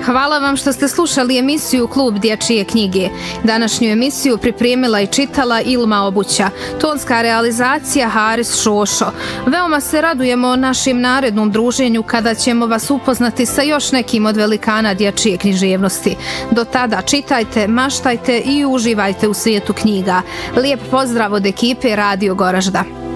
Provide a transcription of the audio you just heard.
Hvala vam što ste slušali emisiju Klub dječje knjige. Današnju emisiju pripremila i čitala Ilma Obuća. Tonska realizacija Haris Šošo. Veoma se radujemo našem narednom druženju kada ćemo vas upoznati sa još nekim od velikana dječje književnosti. Do tada čitajte, maštajte i uživajte u svijetu knjiga. Lijep pozdrav od ekipe Radio Goražda.